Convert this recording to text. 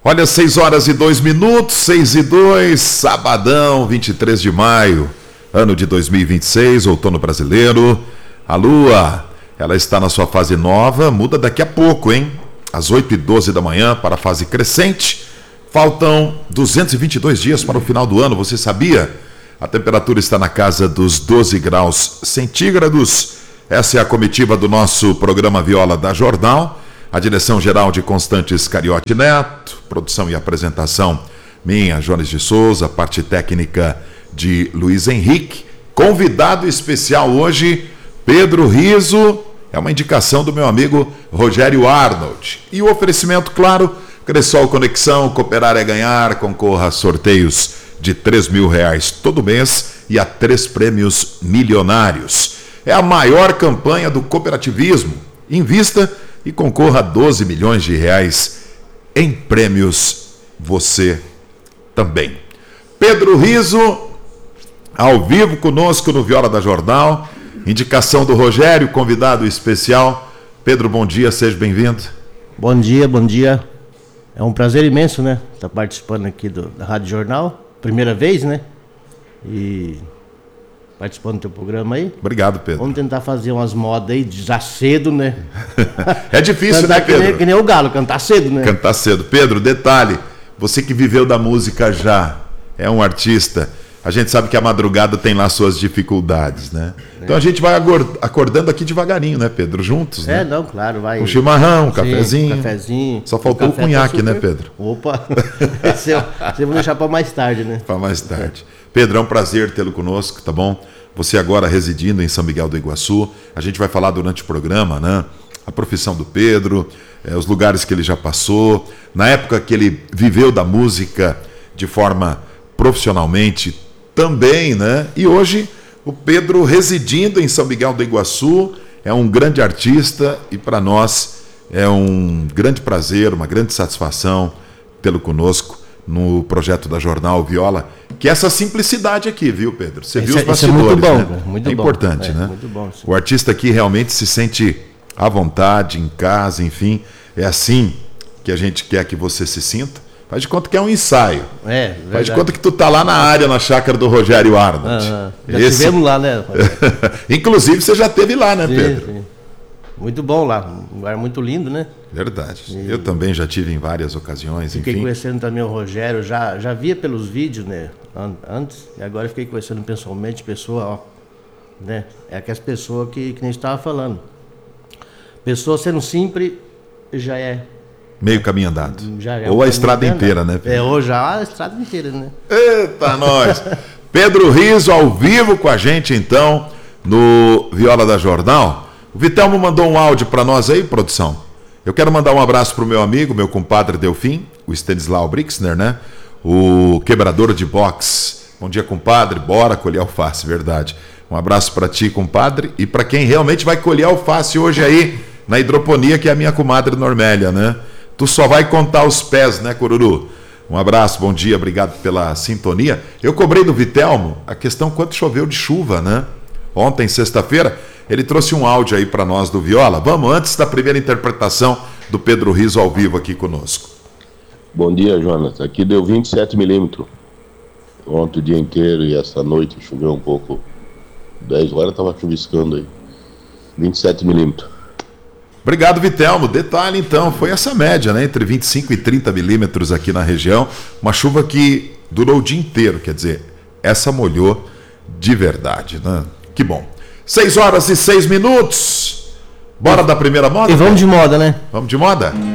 Olha, 6 horas e 2 minutos, 6 e 2, sabadão, 23 de maio, ano de 2026, outono brasileiro. A Lua, ela está na sua fase nova, muda daqui a pouco, hein? Às 8h12 da manhã para a fase crescente. Faltam 222 dias para o final do ano, você sabia? A temperatura está na casa dos 12 graus centígrados. Essa é a comitiva do nosso programa Viola da Jornal. A direção geral de Constantes Cariotti Neto, produção e apresentação minha, Jones de Souza, parte técnica de Luiz Henrique. Convidado especial hoje, Pedro Riso, é uma indicação do meu amigo Rogério Arnold. E o oferecimento, claro, Cressol Conexão, cooperar é ganhar, concorra a sorteios de R$3.000 todo mês e a 3 prêmios milionários. É a maior campanha do cooperativismo. Invista e concorra a 12 milhões de reais em prêmios, você também. Pedro Riso, ao vivo conosco no Viola da Jornal, indicação do Rogério, convidado especial. Pedro, bom dia, seja bem-vindo. Bom dia, bom dia. É um prazer imenso, né, estar participando aqui da Rádio Jornal, primeira vez, né, e participando do teu programa aí. Obrigado, Pedro. Vamos tentar fazer umas modas aí, já cedo, né? É difícil, cantar, né, Pedro? Que nem o galo, cantar cedo, né? Cantar cedo. Pedro, detalhe, você que viveu da música já, é um artista, a gente sabe que a madrugada tem lá suas dificuldades, né? Então a gente vai acordando aqui devagarinho, né, Pedro? Juntos, né? Não, claro, vai. Um chimarrão, um Sim, cafezinho. Cafezinho. Só faltou o cunhaque, né, Pedro? Opa! Você vai deixar para mais tarde, né? Para mais tarde. Pedro, é um prazer tê-lo conosco, tá bom? Você agora residindo em São Miguel do Iguaçu. A gente vai falar durante o programa, né? A profissão do Pedro, os lugares que ele já passou, na época que ele viveu da música de forma profissionalmente também, né? E hoje o Pedro residindo em São Miguel do Iguaçu é um grande artista e para nós é um grande prazer, uma grande satisfação tê-lo conosco no projeto da Jornal Viola, que é essa simplicidade aqui, viu, Pedro? Você viu os bastidores, é muito bom, né? Muito é importante, né? Muito bom, sim. O artista aqui realmente se sente à vontade, em casa, enfim. É assim que a gente quer que você se sinta. Faz de conta que é um ensaio. Faz de conta que tu tá lá na área, na chácara do Rogério Arnold. Já estivemos lá, né? Inclusive, você já esteve lá, né, sim, Pedro? Sim. Muito bom lá, um lugar muito lindo, né? Verdade. Eu também já tive em várias ocasiões, Fiquei conhecendo também o Rogério, já via pelos vídeos, né? Antes, e agora fiquei conhecendo pessoalmente, pessoa, ó, né? É aquelas pessoas que nem estava falando. Pessoa sendo simples, já é meio caminho andado. Ou a estrada inteira, né, Pedro? Ou já a estrada inteira, né? Eita, nós! Pedro Riso ao vivo com a gente, então, no Viola da Jornal. O Vitelmo mandou um áudio para nós aí, produção. Eu quero mandar um abraço pro meu amigo, meu compadre Delfim, o Stanislau Brixner, né? O quebrador de boxe. Bom dia, compadre. Bora colher alface, verdade. Um abraço para ti, compadre, e para quem realmente vai colher alface hoje aí na hidroponia, que é a minha comadre Normélia, né? Tu só vai contar os pés, né, Cururu? Um abraço, bom dia, obrigado pela sintonia. Eu cobrei do Vitelmo a questão quanto choveu de chuva, né? Ontem, sexta-feira, ele trouxe um áudio aí para nós do Viola. Vamos, antes da primeira interpretação do Pedro Riso ao vivo aqui conosco. Bom dia, Jonas. Aqui deu 27 milímetros. Ontem o dia inteiro e essa noite choveu um pouco. 10 horas estava chuviscando aí. 27 milímetros. Obrigado, Vitelmo. Detalhe, então, foi essa média, né? Entre 25 e 30 milímetros aqui na região. Uma chuva que durou o dia inteiro, quer dizer, essa molhou de verdade, né? Que bom. 6 horas e 6 minutos. Bora da primeira moda? E vamos de moda, né? Vamos de moda?